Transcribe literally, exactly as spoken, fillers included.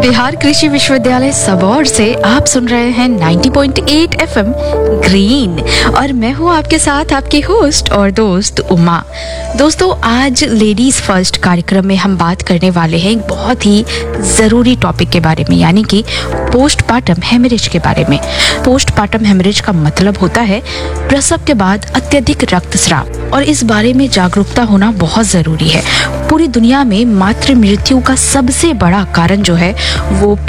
बिहार कृषि विश्वविद्यालय सबौर से आप सुन रहे हैं नब्बे पॉइंट आठ एफएम ग्रीन और मैं हूँ आपके साथ आपकी होस्ट और दोस्त उमा। दोस्तों, आज लेडीज फर्स्ट कार्यक्रम में हम बात करने वाले हैं एक बहुत ही ज़रूरी टॉपिक के बारे में, यानी कि पोस्टपार्टम हेमरेज के बारे में। पोस्टपार्टम हेमरेज का मतलब होता है प्रसव के बाद अत्यधिक रक्तस्राव, और इस बारे में जागरूकता होना बहुत ज़रूरी है। पूरी दुनिया में मातृ मृत्यु का सबसे बड़ा कारण जो है वो